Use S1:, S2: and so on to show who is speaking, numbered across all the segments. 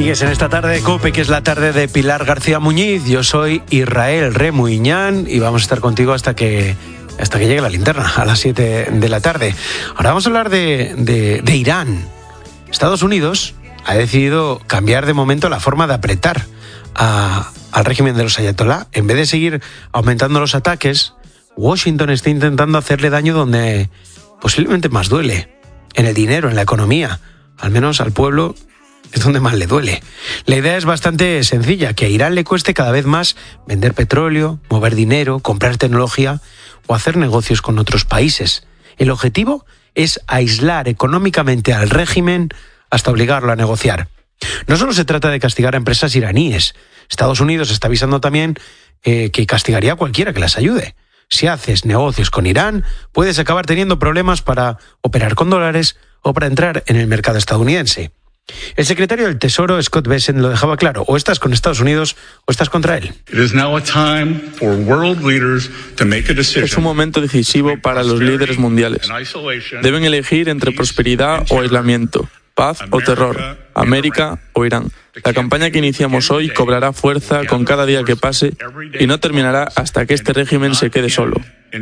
S1: Sigues en esta tarde de COPE, que es la tarde de Pilar García Muñiz. Yo soy Israel Remuiñán y vamos a estar contigo hasta que llegue la linterna, a las 7 de la tarde. Ahora vamos a hablar de Irán. Estados Unidos ha decidido cambiar de momento la forma de apretar al régimen de los ayatolá. En vez de seguir aumentando los ataques, Washington está intentando hacerle daño donde posiblemente más duele: en el dinero, en la economía. Al menos al pueblo es donde más le duele. La idea es bastante sencilla: que a Irán le cueste cada vez más vender petróleo, mover dinero, comprar tecnología o hacer negocios con otros países. El objetivo es aislar económicamente al régimen hasta obligarlo a negociar. No solo se trata de castigar a empresas iraníes. Estados Unidos está avisando también que castigaría a cualquiera que las ayude. Si haces negocios con Irán, puedes acabar teniendo problemas para operar con dólares o para entrar en el mercado estadounidense. El secretario del Tesoro, Scott Bessent, lo dejaba claro: o estás con Estados Unidos o estás contra él.
S2: Es un momento decisivo para los líderes mundiales. Deben elegir entre prosperidad o aislamiento, paz o terror, América o Irán. La campaña que iniciamos hoy cobrará fuerza con cada día que pase y no terminará hasta que este régimen se quede solo.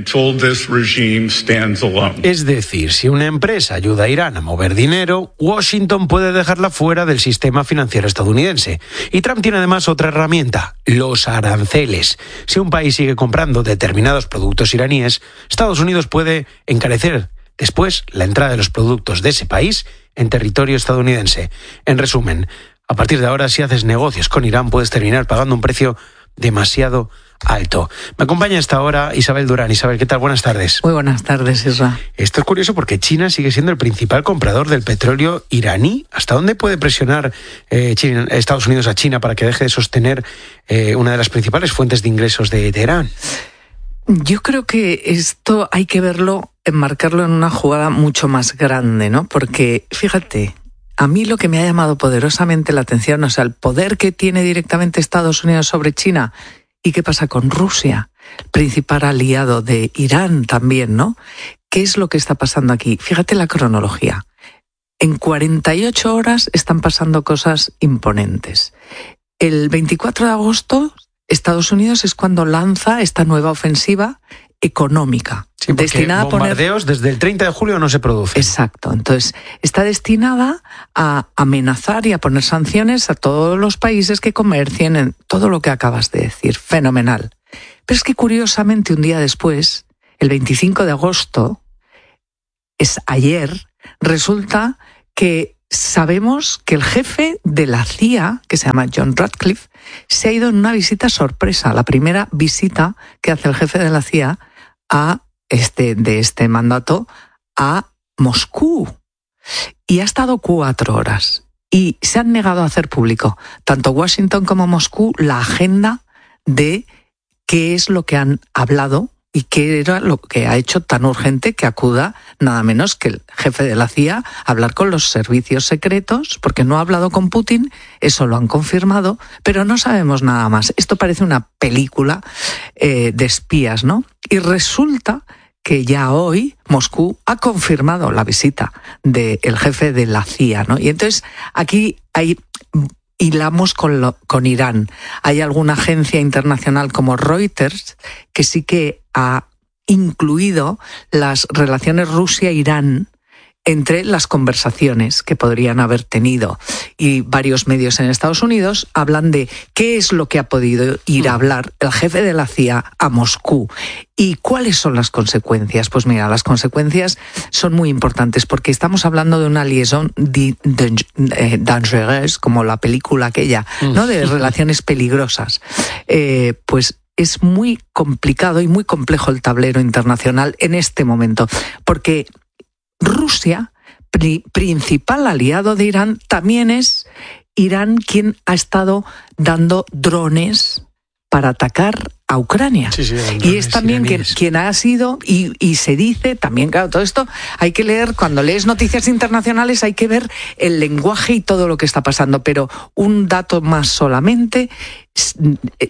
S1: Es decir, si una empresa ayuda a Irán a mover dinero, Washington puede dejarla fuera del sistema financiero estadounidense. Y Trump tiene además otra herramienta: los aranceles. Si un país sigue comprando determinados productos iraníes, Estados Unidos puede encarecer después la entrada de los productos de ese país en territorio estadounidense. En resumen, a partir de ahora, si haces negocios con Irán, puedes terminar pagando un precio demasiado alto. Me acompaña a esta hora Isabel Durán. Isabel, ¿qué tal? Buenas tardes.
S3: Muy buenas tardes, Isra.
S1: Esto es curioso porque China sigue siendo el principal comprador del petróleo iraní. ¿Hasta dónde puede presionar Estados Unidos a China para que deje de sostener una de las principales fuentes de ingresos de Teherán?
S3: Yo creo que esto hay que verlo, enmarcarlo en una jugada mucho más grande, ¿no? Porque, fíjate, a mí lo que me ha llamado poderosamente la atención, o sea, el poder que tiene directamente Estados Unidos sobre China. ¿Y qué pasa con Rusia, principal aliado de Irán también, ¿no? ¿Qué es lo que está pasando aquí? Fíjate la cronología. En 48 horas están pasando cosas imponentes. El 24 de agosto, Estados Unidos es cuando lanza esta nueva ofensiva económica.
S1: Sí, destinada bombardeos a poner... desde el 30 de julio no se producen.
S3: Exacto. Entonces, está destinada a amenazar y a poner sanciones a todos los países que comercien en todo lo que acabas de decir. Fenomenal. Pero es que curiosamente un día después, el 25 de agosto, es ayer, resulta que sabemos que el jefe de la CIA, que se llama John Ratcliffe, se ha ido en una visita sorpresa, la primera visita que hace el jefe de la CIA de este mandato a Moscú. Y ha estado 4 horas. Y se han negado a hacer público, tanto Washington como Moscú, la agenda de qué es lo que han hablado y qué era lo que ha hecho tan urgente que acuda nada menos que el jefe de la CIA a hablar con los servicios secretos, porque no ha hablado con Putin, eso lo han confirmado, pero no sabemos nada más. Esto parece una película de espías, ¿no? Y resulta que ya hoy Moscú ha confirmado la visita del jefe de la CIA, ¿no? Y entonces aquí hilamos con Irán. Hay alguna agencia internacional como Reuters que sí que ha incluido las relaciones Rusia-Irán entre las conversaciones que podrían haber tenido. Y varios medios en Estados Unidos hablan de qué es lo que ha podido ir a hablar el jefe de la CIA a Moscú. ¿Y cuáles son las consecuencias? Pues mira, las consecuencias son muy importantes porque estamos hablando de una liaison dangereuse, como la película aquella, ¿no? De relaciones peligrosas. Pues es muy complicado y muy complejo el tablero internacional en este momento, porque Rusia, principal aliado de Irán, también es Irán quien ha estado dando drones para atacar a Ucrania. Sí, y es también quien ha sido, y se dice también, claro, todo esto hay que leer, cuando lees noticias internacionales hay que ver el lenguaje y todo lo que está pasando, pero un dato más solamente.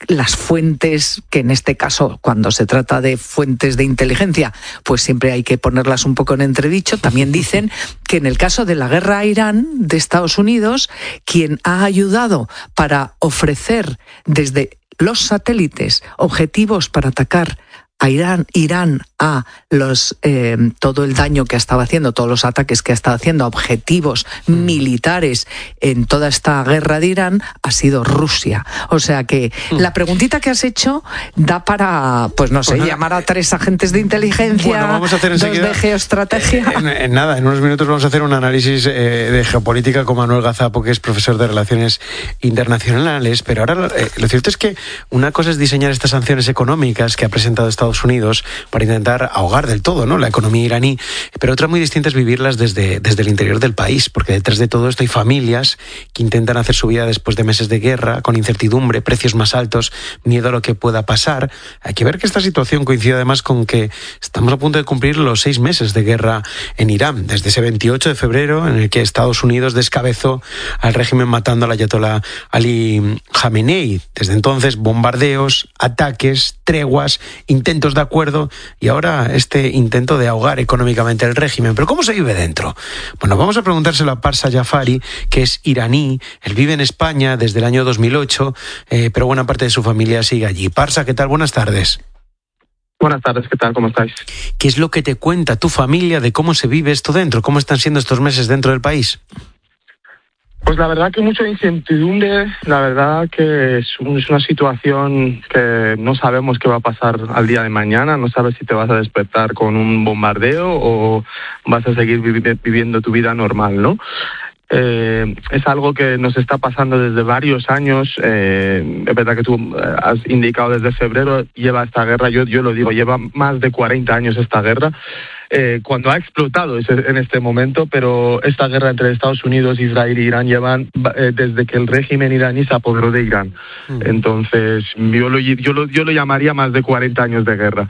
S3: las fuentes, que en este caso, cuando se trata de fuentes de inteligencia, pues siempre hay que ponerlas un poco en entredicho, también dicen que en el caso de la guerra a Irán de Estados Unidos, quien ha ayudado para ofrecer desde los satélites objetivos para atacar a Irán a todo el daño que estaba haciendo, todos los ataques que ha estado haciendo a objetivos militares en toda esta guerra de Irán, ha sido Rusia. O sea que la preguntita que has hecho da para, pues no sé, llamar a 3 agentes de inteligencia,
S1: vamos a hacer
S3: 2 de geoestrategia.
S1: En unos minutos vamos a hacer un análisis de geopolítica con Manuel Gazapo, que es profesor de Relaciones Internacionales, pero ahora lo cierto es que una cosa es diseñar estas sanciones económicas que ha presentado Estados Unidos para intentar ahogar del todo, ¿no?, la economía iraní, pero otra muy distinta es vivirlas desde el interior del país, porque detrás de todo esto hay familias que intentan hacer su vida después de meses de guerra, con incertidumbre, precios más altos, miedo a lo que pueda pasar. Hay que ver que esta situación coincide además con que estamos a punto de cumplir los 6 meses de guerra en Irán, desde ese 28 de febrero en el que Estados Unidos descabezó al régimen matando al ayatolá Ali Khamenei. Desde entonces, bombardeos, ataques, treguas, intentos de acuerdo y ahora este intento de ahogar económicamente el régimen. ¿Pero cómo se vive dentro? Bueno, vamos a preguntárselo a Parsa Jafari, que es iraní. Él vive en España desde el año 2008, pero buena parte de su familia sigue allí. Parsa, ¿qué tal? Buenas tardes.
S4: Buenas tardes, ¿qué tal? ¿Cómo estáis?
S1: ¿Qué es lo que te cuenta tu familia de cómo se vive esto dentro? ¿Cómo están siendo estos meses dentro del país?
S4: Pues la verdad que mucha incertidumbre, la verdad que es una situación que no sabemos qué va a pasar al día de mañana, no sabes si te vas a despertar con un bombardeo o vas a seguir viviendo tu vida normal, ¿no? Es algo que nos está pasando desde varios años. Es verdad que tú has indicado desde febrero lleva esta guerra, yo lo digo, lleva más de 40 años esta guerra. Cuando ha explotado en este momento, pero esta guerra entre Estados Unidos, Israel y Irán llevan desde que el régimen iraní se apoderó de Irán. Entonces, yo lo llamaría más de 40 años de guerra.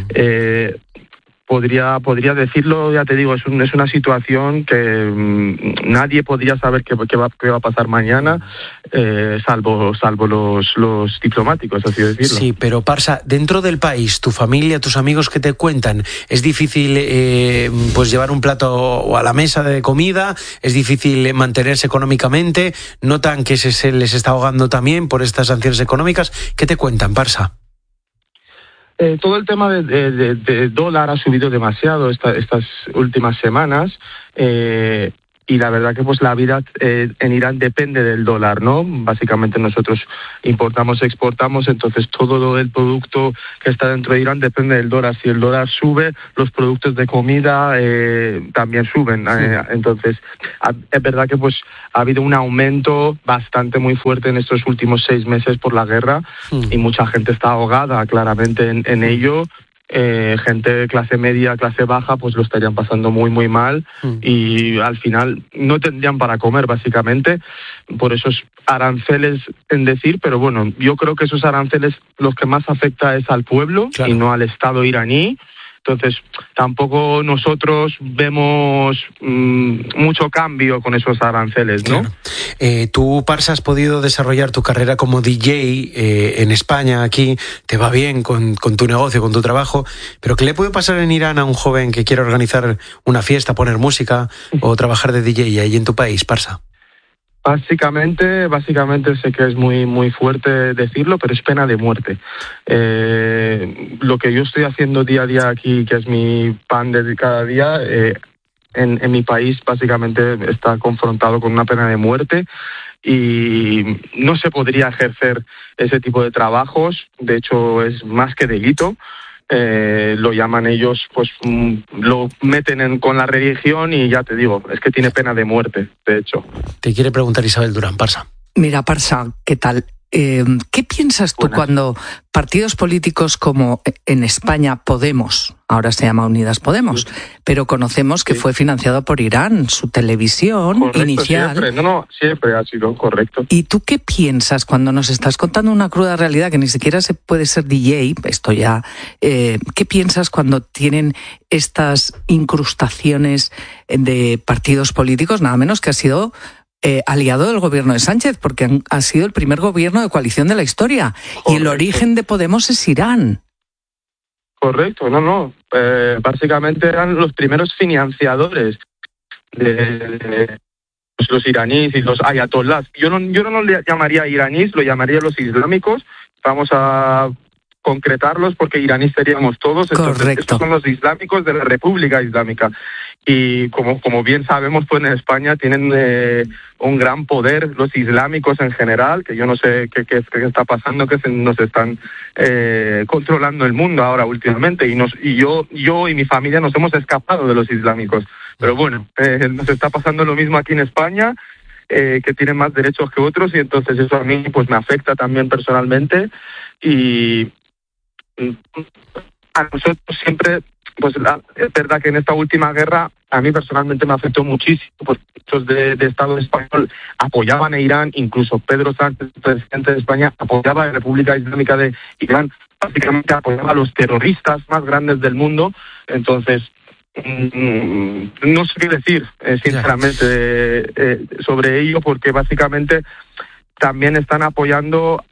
S4: Podría decirlo, ya te digo, es una situación que nadie podría saber qué va a pasar mañana, salvo los diplomáticos, así decirlo.
S1: Sí, pero Parsa, dentro del país, tu familia, tus amigos, ¿qué te cuentan? ¿Es difícil pues llevar un plato a la mesa de comida? ¿Es difícil mantenerse económicamente? ¿Notan que se les está ahogando también por estas sanciones económicas? ¿Qué te cuentan, Parsa?
S4: Todo el tema de dólar ha subido demasiado estas últimas semanas y la verdad que pues la vida en Irán depende del dólar, ¿no? Básicamente nosotros importamos, exportamos, entonces todo el producto que está dentro de Irán depende del dólar. Si el dólar sube, los productos de comida también suben. Entonces es verdad que pues ha habido un aumento bastante muy fuerte en estos últimos 6 meses por la guerra y mucha gente está ahogada claramente en ello. Gente de clase media, clase baja, pues lo estarían pasando muy, muy mal y al final no tendrían para comer, básicamente, por esos aranceles en decir, pero bueno, yo creo que esos aranceles los que más afecta es al pueblo, claro, y no al Estado iraní. Entonces, tampoco nosotros vemos mucho cambio con esos aranceles, ¿no?
S1: Claro. Tú, Parsa, has podido desarrollar tu carrera como DJ en España, aquí, te va bien con tu negocio, con tu trabajo, pero ¿qué le puede pasar en Irán a un joven que quiere organizar una fiesta, poner música o trabajar de DJ ahí en tu país, Parsa?
S4: Básicamente sé que es muy, muy fuerte decirlo, pero es pena de muerte. Lo que yo estoy haciendo día a día aquí, que es mi pan de cada día, en mi país básicamente está confrontado con una pena de muerte y no se podría ejercer ese tipo de trabajos. De hecho, es más que delito. Lo llaman ellos, pues lo meten con la religión y ya te digo, es que tiene pena de muerte, de hecho.
S1: Te quiere preguntar Isabel Durán, Parsa.
S3: Mira, Parsa, ¿qué tal? ¿Qué piensas tú cuando partidos políticos como en España Podemos, ahora se llama Unidas Podemos, pero conocemos que fue financiado por Irán, su televisión
S4: correcto,
S3: inicial?
S4: Siempre ha sido correcto.
S3: ¿Y tú qué piensas cuando nos estás contando una cruda realidad que ni siquiera se puede ser DJ, esto ya, qué piensas cuando tienen estas incrustaciones de partidos políticos, nada menos que ha sido aliado del gobierno de Sánchez, porque ha sido el primer gobierno de coalición de la historia. Correcto. Y el origen de Podemos es Irán.
S4: Correcto, básicamente eran los primeros financiadores de los iraníes y los ayatolás. Yo no le llamaría iraníes, lo llamaría los islámicos. Vamos a concretarlos porque iraníes seríamos todos. Entonces, estos son los islámicos de la República Islámica. Y como bien sabemos, pues en España tienen un gran poder los islámicos en general, que yo no sé qué está pasando, que nos están controlando el mundo ahora últimamente. Y yo y mi familia nos hemos escapado de los islámicos. Pero bueno, nos está pasando lo mismo aquí en España, que tienen más derechos que otros, y entonces eso a mí pues me afecta también personalmente. Y a nosotros siempre, pues es verdad que en esta última guerra a mí personalmente me afectó muchísimo, porque muchos de Estado español apoyaban a Irán, incluso Pedro Sánchez, presidente de España, apoyaba a la República Islámica de Irán, básicamente apoyaba a los terroristas más grandes del mundo. Entonces no sé qué decir sinceramente sobre ello, porque básicamente también están apoyando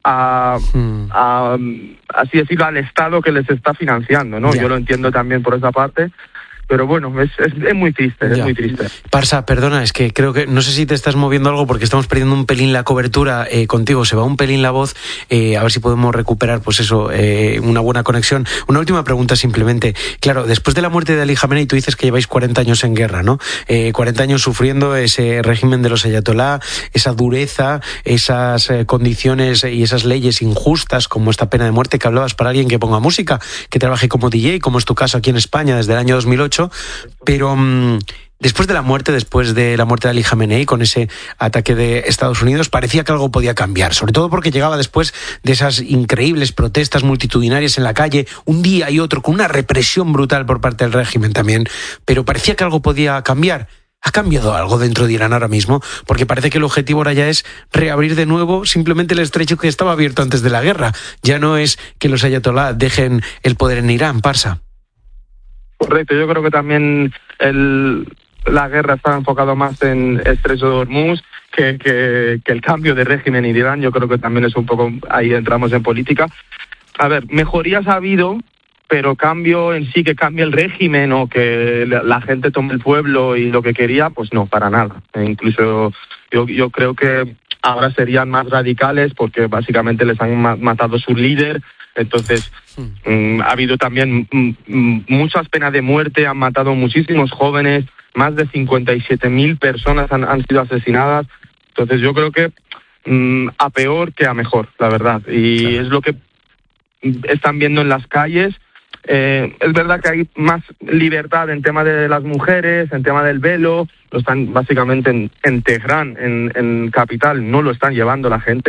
S4: así decirlo, al Estado que les está financiando, ¿no? Yo lo entiendo también por esa parte. Pero bueno, es muy triste, es muy triste.
S1: Parsa, perdona, es que creo que, no sé si te estás moviendo algo porque estamos perdiendo un pelín la cobertura contigo, se va un pelín la voz, a ver si podemos recuperar, pues eso, una buena conexión. Una última pregunta simplemente. Claro, después de la muerte de Ali Jamenei, tú dices que lleváis 40 años en guerra, ¿no? 40 años sufriendo ese régimen de los ayatolá, esa dureza, esas condiciones y esas leyes injustas, como esta pena de muerte que hablabas para alguien que ponga música, que trabaje como DJ, como es tu caso aquí en España desde el año 2008. Pero después de la muerte de Ali Jamenei, con ese ataque de Estados Unidos, parecía que algo podía cambiar, sobre todo porque llegaba después de esas increíbles protestas multitudinarias en la calle, un día y otro, con una represión brutal por parte del régimen también, pero parecía que algo podía cambiar. ¿Ha cambiado algo dentro de Irán ahora mismo? Porque parece que el objetivo ahora ya es reabrir de nuevo simplemente el estrecho que estaba abierto antes de la guerra. Ya no es que los ayatolá dejen el poder en Irán, Parsa.
S4: Correcto, yo creo que también la guerra está enfocado más en Estrecho de Hormuz que el cambio de régimen en Irán. Yo creo que también es un poco, ahí entramos en política. A ver, mejorías ha habido, pero cambio en sí, que cambie el régimen o que la gente tome el pueblo y lo que quería, pues no, para nada. Incluso yo creo que ahora serían más radicales porque básicamente les han matado su líder. Entonces, ha habido también muchas penas de muerte, han matado muchísimos jóvenes, más de 57.000 personas han sido asesinadas. Entonces, yo creo que a peor que a mejor, la verdad. Y es lo que están viendo en las calles. Es verdad que hay más libertad en tema de las mujeres, en tema del velo. Lo están básicamente en Teherán, en capital, no lo están llevando la gente.